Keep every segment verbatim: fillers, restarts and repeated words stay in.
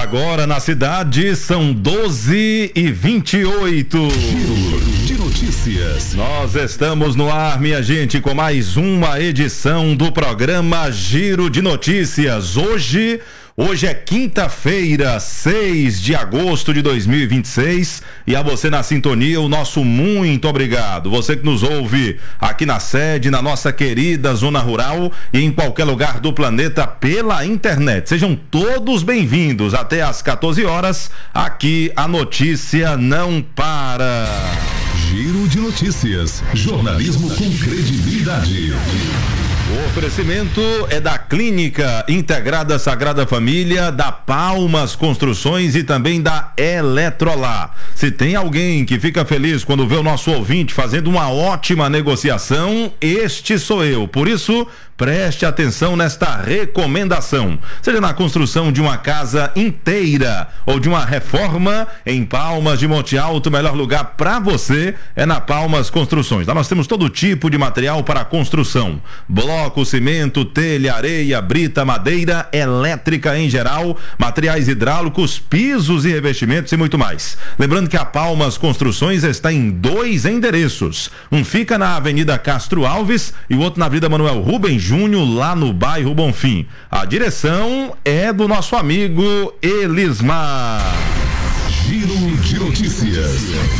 Agora na cidade são doze e vinte e oito. Giro de notícias. Nós estamos no ar, minha gente, com mais uma edição do programa Giro de Notícias. Hoje, hoje é quinta-feira, seis de agosto de dois mil e vinte e seis. E a você na sintonia, o nosso muito obrigado. Você que nos ouve aqui na sede, na nossa querida zona rural e em qualquer lugar do planeta pela internet. Sejam todos bem-vindos. Até às quatorze horas, aqui a notícia não para. Giro de notícias. Jornalismo com credibilidade. O oferecimento é da Clínica Integrada Sagrada Família, da Palmas Construções e também da Eletrolar. Se tem alguém que fica feliz quando vê o nosso ouvinte fazendo uma ótima negociação, este sou eu. Por isso, preste atenção nesta recomendação. Seja na construção de uma casa inteira ou de uma reforma, em Palmas de Monte Alto, o melhor lugar para você é na Palmas Construções. Lá nós temos todo tipo de material para construção. Bloco, cimento, telha, areia, brita, madeira, elétrica em geral, materiais hidráulicos, pisos e revestimentos e muito mais. Lembrando que a Palmas Construções está em dois endereços. Um fica na Avenida Castro Alves e o outro na Avenida Manuel Rubens Júnior, lá no bairro Bonfim. A direção é do nosso amigo Elismar. Giro de notícias.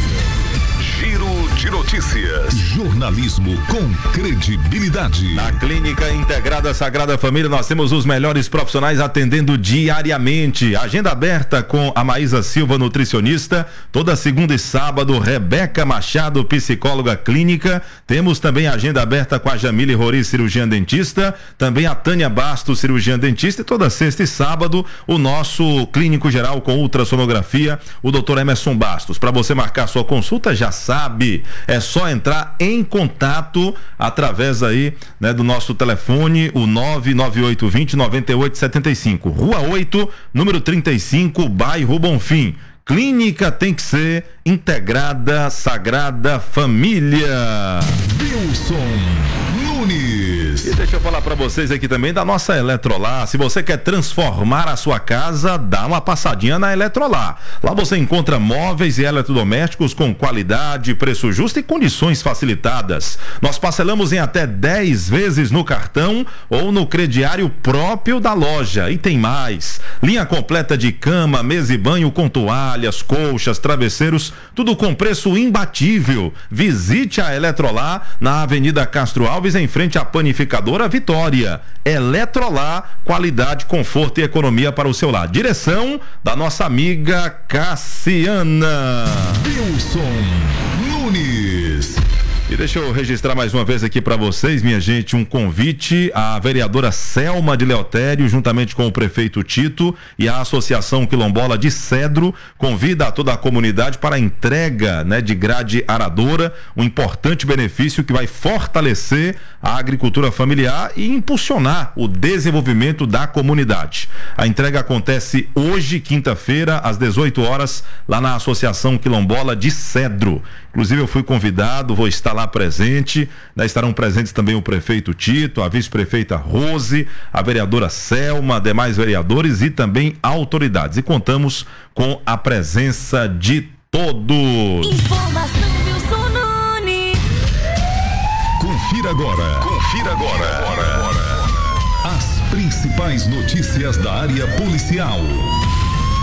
Giro de notícias. Jornalismo com credibilidade. Na Clínica Integrada Sagrada Família nós temos os melhores profissionais atendendo diariamente. Agenda aberta com a Maísa Silva, nutricionista. Toda segunda e sábado, Rebeca Machado, psicóloga clínica. Temos também a agenda aberta com a Jamile Rori, cirurgiã dentista. Também a Tânia Bastos, cirurgiã dentista. E toda sexta e sábado, o nosso clínico geral com ultrassonografia, o doutor Emerson Bastos. Para você marcar sua consulta, já sabe, é só entrar em contato através aí, né, do nosso telefone, o nove nove oito dois zero nove oito sete cinco, Rua oito, número trinta e cinco, bairro Bonfim. Clínica tem que ser Integrada Sagrada Família. Wilson Nunes. E deixa eu falar para vocês aqui também da nossa Eletrolar. Se você quer transformar a sua casa, dá uma passadinha na Eletrolar. Lá você encontra móveis e eletrodomésticos com qualidade, preço justo e condições facilitadas. Nós parcelamos em até dez vezes no cartão ou no crediário próprio da loja. E tem mais. Linha completa de cama, mesa e banho com toalhas, colchas, travesseiros, tudo com preço imbatível. Visite a Eletrolar na Avenida Castro Alves, em frente à Panificadora Vitória. Eletrolar, qualidade, conforto e economia para o seu lar. Direção da nossa amiga Cassiana. Wilson Nunes. E deixa eu registrar mais uma vez aqui para vocês, minha gente, um convite à vereadora Selma de Leotério, juntamente com o prefeito Tito e a Associação Quilombola de Cedro, convida a toda a comunidade para a entrega, né, de grade aradora, um importante benefício que vai fortalecer a agricultura familiar e impulsionar o desenvolvimento da comunidade. A entrega acontece hoje, quinta-feira, às dezoito horas, lá na Associação Quilombola de Cedro. Inclusive eu fui convidado, vou estar lá presente, né? Estarão presentes também o prefeito Tito, a vice-prefeita Rose, a vereadora Selma, demais vereadores e também autoridades. E contamos com a presença de todos. Informação Wilson Nunes. Confira agora. Confira agora. As principais notícias da área policial.